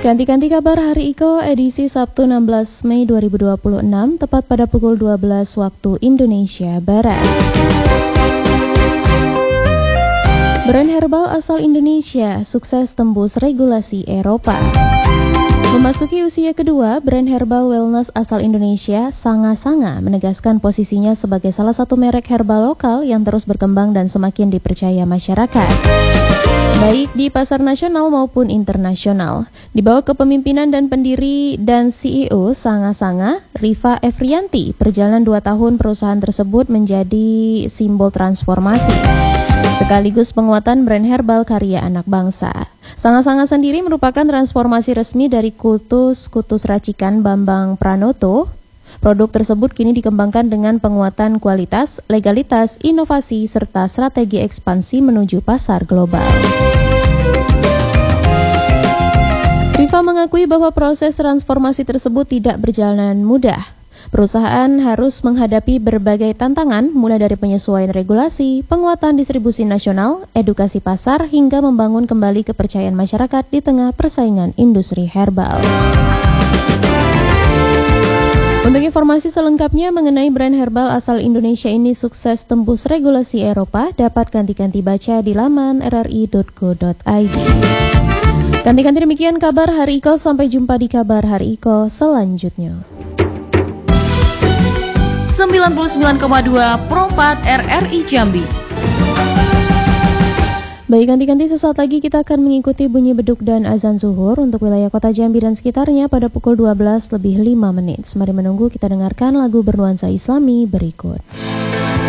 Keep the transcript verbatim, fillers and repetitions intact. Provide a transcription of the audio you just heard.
Ganti-ganti kabar Hari Iko edisi Sabtu enam belas Mei dua ribu dua puluh enam tepat pada pukul dua belas waktu Indonesia Barat. Brand herbal asal Indonesia sukses tembus regulasi Eropa. Memasuki usia kedua, brand herbal wellness asal Indonesia, Sanga Sanga, menegaskan posisinya sebagai salah satu merek herbal lokal yang terus berkembang dan semakin dipercaya masyarakat, baik di pasar nasional maupun internasional. Di bawah kepemimpinan dan pendiri dan C E O Sanga Sanga, Rifa Efrianti, perjalanan dua tahun perusahaan tersebut menjadi simbol transformasi sekaligus penguatan brand herbal karya anak bangsa. Sanga Sanga sendiri merupakan transformasi resmi dari Kultus Kutus Racikan Bambang Pranoto. Produk tersebut kini dikembangkan dengan penguatan kualitas, legalitas, inovasi, serta strategi ekspansi menuju pasar global. Rifa mengakui bahwa proses transformasi tersebut tidak berjalan mudah. Perusahaan harus menghadapi berbagai tantangan, mulai dari penyesuaian regulasi, penguatan distribusi nasional, edukasi pasar, hingga membangun kembali kepercayaan masyarakat di tengah persaingan industri herbal. Untuk informasi selengkapnya mengenai brand herbal asal Indonesia ini sukses tembus regulasi Eropa, dapat ganti-ganti baca di laman r r i dot go dot i d. Ganti-ganti demikian kabar Hari Iko, sampai jumpa di kabar Hari Iko selanjutnya. sembilan puluh sembilan koma dua Pro empat R R I Jambi. Baik, ganti-ganti sesaat lagi kita akan mengikuti bunyi beduk dan azan zuhur untuk wilayah kota Jambi dan sekitarnya pada pukul dua belas lebih lima menit. Mari menunggu, kita dengarkan lagu bernuansa Islami berikut.